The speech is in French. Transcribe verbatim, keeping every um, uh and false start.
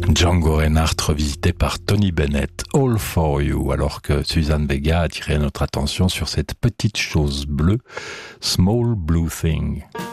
Django Reinhardt revisité par Tony Bennett, All for You, alors que Suzanne Vega a attiré notre attention sur cette petite chose bleue, Small Blue Thing.